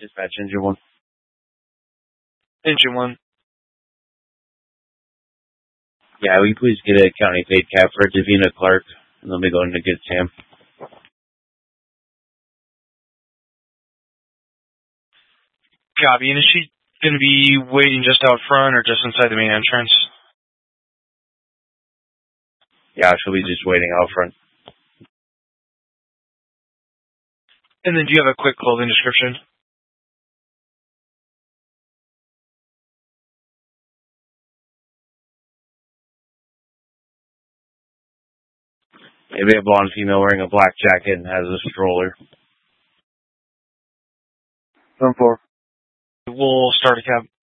Dispatch engine 1. Engine 1. Yeah, will you please get a county paid cab for Davina Clark? And let me go in to get Sam. Copy. And is she going to be waiting just out front or just inside the main entrance? Yeah, she'll be just waiting out front. And then do you have a quick clothing description? Maybe a blonde female wearing a black jacket and has a stroller. 10-4. We'll start a cab.